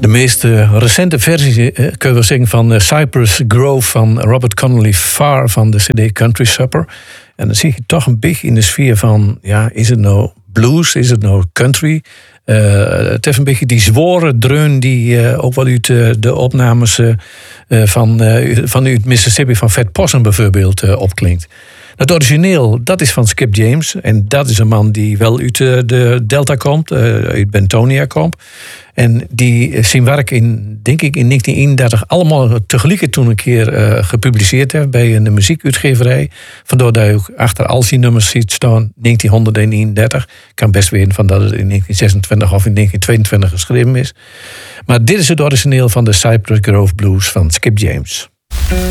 De meest recente versie, kunnen we wel zeggen, van Cypress Grove van Robert Connolly Farr van de CD Country Supper. En dan zie je toch een beetje in de sfeer van, ja, is het nou blues, is het nou country? Het heeft een beetje die zware dreun die ook wel uit de opnames vanuit Mississippi van Fat Possum bijvoorbeeld opklinkt. Het origineel, dat is van Skip James. En dat is een man die wel uit de Delta komt, uit Bentonia komt. En die zijn werk denk ik in 1931 allemaal tegelijk toen een keer gepubliceerd heeft bij een muziekuitgeverij. Vandaar dat je ook achter al zijn nummers ziet staan 1931. Kan best weten van dat het in 1926 of in 1922 geschreven is. Maar dit is het origineel van de Cypress Grove Blues van Skip James.